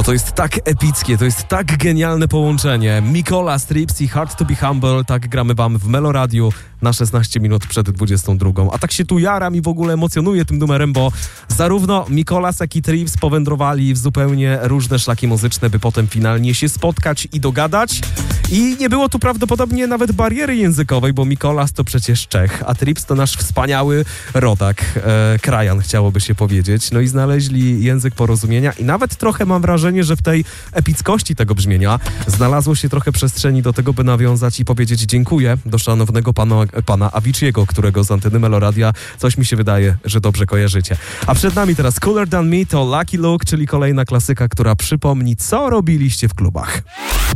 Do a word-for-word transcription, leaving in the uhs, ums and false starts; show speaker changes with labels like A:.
A: No to jest tak epickie, to jest tak genialne połączenie. Mikola Strips i Hard to be Humble, tak gramy wam w Meloradiu na szesnaście minut przed dwudziestą drugą. A tak się tu jaram i w ogóle emocjonuję tym numerem, bo zarówno Mikolas, jak i Trips powędrowali w zupełnie różne szlaki muzyczne, by potem finalnie się spotkać i dogadać. I nie było tu prawdopodobnie nawet bariery językowej, bo Mikolas to przecież Czech, a Trips to nasz wspaniały rodak, e, krajan chciałoby się powiedzieć. No i znaleźli język porozumienia i nawet trochę mam wrażenie, że w tej epickości tego brzmienia znalazło się trochę przestrzeni do tego, by nawiązać i powiedzieć dziękuję do szanownego pana, pana Avicii'ego, którego z anteny Meloradia coś mi się wydaje, że dobrze kojarzycie. A przed nami teraz Cooler Than Me to Lucky Luke, czyli kolejna klasyka, która przypomni, co robiliście w klubach.